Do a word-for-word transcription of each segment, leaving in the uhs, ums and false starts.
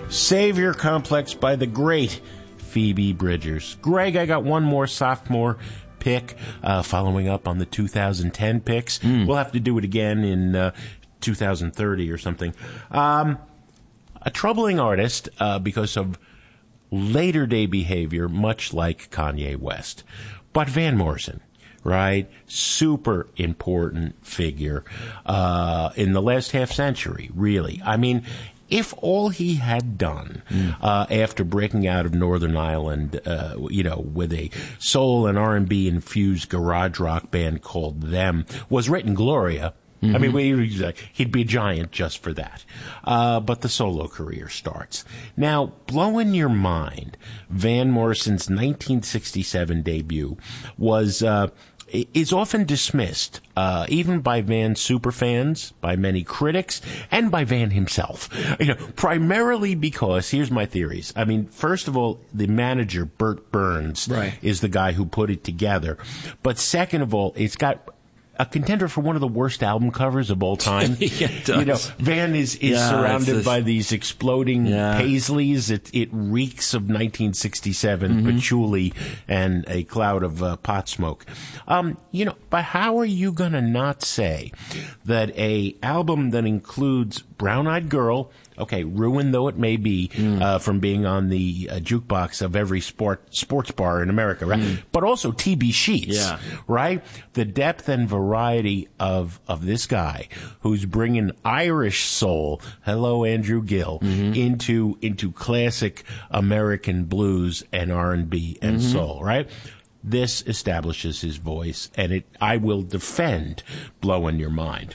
Savior Complex by the great Phoebe Bridgers. Greg, I got one more sophomore pick, uh, following up on the two thousand ten picks. Mm. We'll have to do it again in uh, two thousand thirty or something. Um, a troubling artist uh, because of later day behavior, much like Kanye West. But Van Morrison, right? Super important figure uh, in the last half century, really. I mean, if all he had done mm. uh, after breaking out of Northern Ireland, uh, you know, with a soul and R and B infused garage rock band called Them, was written Gloria. Mm-hmm. I mean, he'd be a giant just for that. Uh, but the solo career starts. Now, blow in your mind, Van Morrison's nineteen sixty-seven debut was uh, is often dismissed, uh, even by Van superfans, by many critics, and by Van himself. You know, primarily because, here's my theories. I mean, first of all, the manager, Bert Burns, right. is the guy who put it together. But second of all, it's got a contender for one of the worst album covers of all time. Yeah, it does. You know, Van is, is yeah, surrounded this... by these exploding yeah. paisleys. It, it reeks of nineteen sixty-seven mm-hmm. patchouli and a cloud of uh, pot smoke. Um, you know, but how are you going to not say that a album that includes Brown Eyed Girl, okay, ruined though it may be mm. uh, from being on the uh, jukebox of every sport sports bar in America, right? Mm. But also T B Sheets, yeah. right? The depth and variety of of this guy who's bringing Irish soul, hello Andrew Gill, mm-hmm. into into classic American blues and R and B and mm-hmm. soul, right? This establishes his voice, and it I will defend Blowin' Your Mind.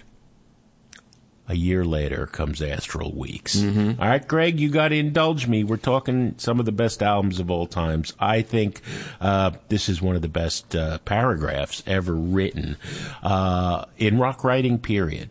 A year later comes Astral Weeks. Mm-hmm. All right, Greg, you got to indulge me. We're talking some of the best albums of all times. I think uh, this is one of the best uh, paragraphs ever written uh, in rock writing, period.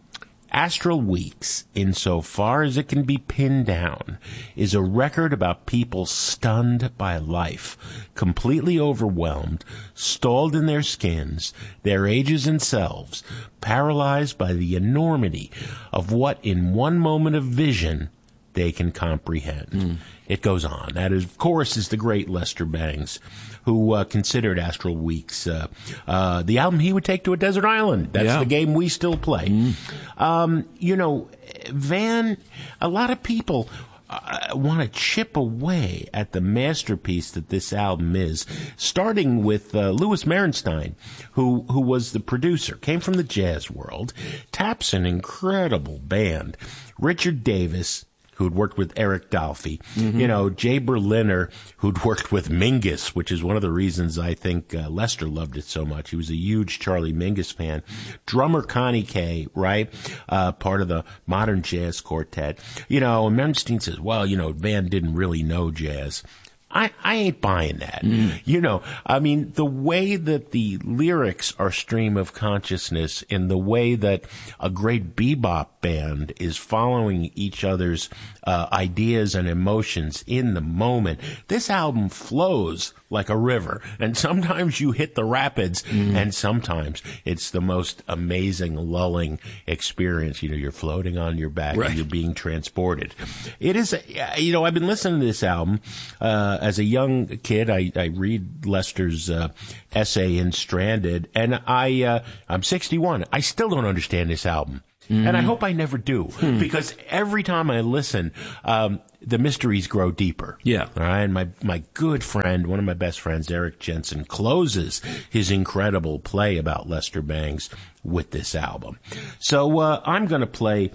Astral Weeks, insofar as it can be pinned down, is a record about people stunned by life, completely overwhelmed, stalled in their skins, their ages and selves, paralyzed by the enormity of what in one moment of vision they can comprehend. Mm. It goes on. That, is, of course, is the great Lester Bangs, who uh, considered Astral Weeks uh, uh, the album he would take to a desert island. That's yeah. the game we still play. Mm. Um, you know, Van, a lot of people uh, want to chip away at the masterpiece that this album is, starting with uh, Louis Merenstein, who, who was the producer, came from the jazz world, taps an incredible band, Richard Davis, who'd worked with Eric Dolphy, mm-hmm. you know, Jay Berliner, who'd worked with Mingus, which is one of the reasons I think uh, Lester loved it so much. He was a huge Charlie Mingus fan. Drummer Connie Kay, right, uh, part of the Modern Jazz Quartet. You know, and Merenstein says, well, you know, Van didn't really know jazz. I, I ain't buying that. Mm. You know, I mean, the way that the lyrics are stream of consciousness, in the way that a great bebop band is following each other's uh, ideas and emotions in the moment, this album flows like a river. And sometimes you hit the rapids, mm. and sometimes it's the most amazing, lulling experience. You know, you're floating on your back, right, and you're being transported. It is, you know, I've been listening to this album, uh, as a young kid. I, I read Lester's uh, essay in Stranded, and I, uh, I'm sixty-one. I still don't understand this album. Mm-hmm. And I hope I never do, hmm. because every time I listen, um, the mysteries grow deeper. Yeah. All right. And my, my good friend, one of my best friends, Eric Jensen, closes his incredible play about Lester Bangs with this album. So, uh, I'm going to play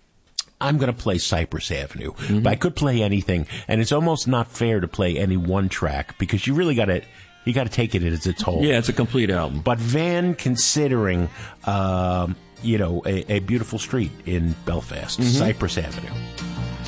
I'm going to play Cypress Avenue, mm-hmm. but I could play anything, and it's almost not fair to play any one track, because you really got to you got to take it as its whole. Yeah, it's a complete album. But Van, considering, um, you know, a, a beautiful street in Belfast, mm-hmm. Cypress Avenue.